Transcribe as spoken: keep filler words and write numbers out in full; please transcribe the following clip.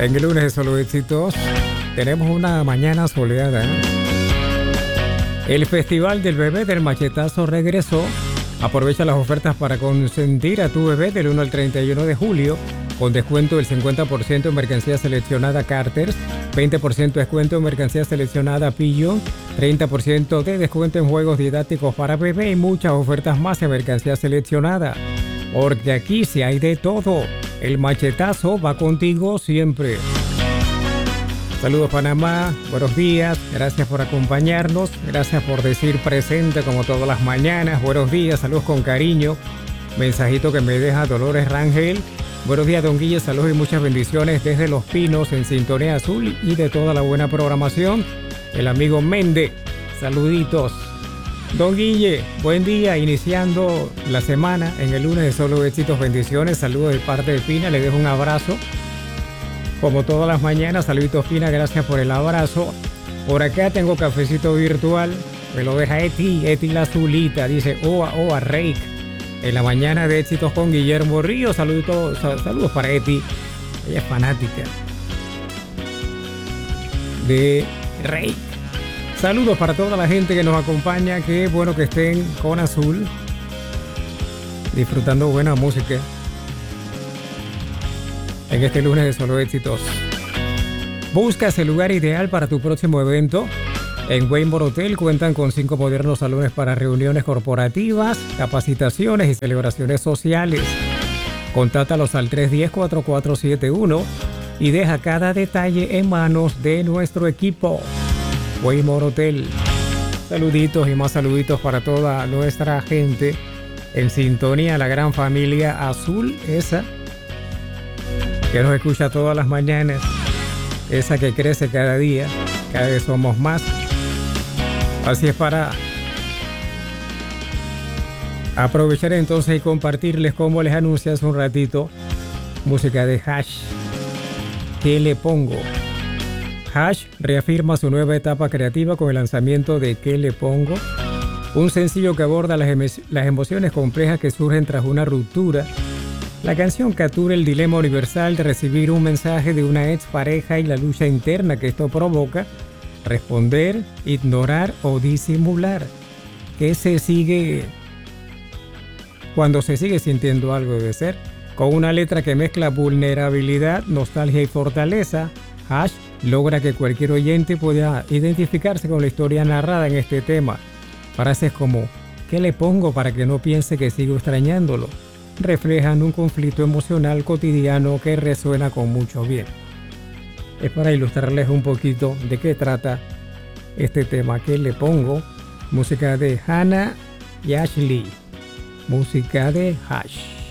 En el lunes de Solo Éxitos tenemos una mañana soleada. El Festival del Bebé del Machetazo regresó. Aprovecha las ofertas para consentir a tu bebé del uno al treinta y uno de julio, con descuento del cincuenta por ciento en mercancía seleccionada Carters, veinte por ciento de descuento en mercancía seleccionada Pillo, treinta por ciento de descuento en juegos didácticos para bebé y muchas ofertas más en mercancía seleccionada. Porque aquí sí hay de todo. El Machetazo va contigo siempre. Saludos Panamá, buenos días, gracias por acompañarnos, gracias por decir presente como todas las mañanas, buenos días, saludos con cariño, mensajito que me deja Dolores Rangel, buenos días Don Guille, saludos y muchas bendiciones desde Los Pinos en Sintonía Azul y de toda la buena programación, el amigo Méndez, saluditos. Don Guille, buen día, iniciando la semana en el lunes de Solo Éxitos, bendiciones, saludos de parte de Pina, le dejo un abrazo. Como todas las mañanas, saluditos Pina, gracias por el abrazo. Por acá tengo cafecito virtual, me lo deja Eti, Eti la Azulita, dice Oa, Oa, Reik. En la mañana de Éxitos con Guillermo Ríos, saludos, saludos para Eti, ella es fanática de Reik. Saludos para toda la gente que nos acompaña, qué bueno que estén con Azul, disfrutando buena música. En este lunes de Solo Éxitos. ¿Buscas el lugar ideal para tu próximo evento? En Waymore Hotel cuentan con cinco modernos salones para reuniones corporativas, capacitaciones y celebraciones sociales. Contáctalos al tres uno cero, cuatro cuatro siete uno y deja cada detalle en manos de nuestro equipo. Waymore Hotel. Saluditos y más saluditos para toda nuestra gente en sintonía, la gran familia azul, esa que nos escucha todas las mañanas, esa que crece cada día, cada vez somos más. Así es, para aprovechar entonces y compartirles, como les anuncié hace un ratito, música de Hash. ¿Qué le pongo? Hash reafirma su nueva etapa creativa con el lanzamiento de ¿Qué le pongo? Un sencillo que aborda las, emo- las emociones complejas que surgen tras una ruptura. La canción captura el dilema universal de recibir un mensaje de una expareja y la lucha interna que esto provoca, responder, ignorar o disimular. ¿Qué se sigue cuando se sigue sintiendo algo de ser? Con una letra que mezcla vulnerabilidad, nostalgia y fortaleza, Hash logra que cualquier oyente pueda identificarse con la historia narrada en este tema. Frases como ¿qué le pongo para que no piense que sigo extrañándolo? Reflejan un conflicto emocional cotidiano que resuena con mucho bien. Es para ilustrarles un poquito de qué trata este tema. ¿Qué le pongo? Música de Hannah y Ashley. Música de Hash.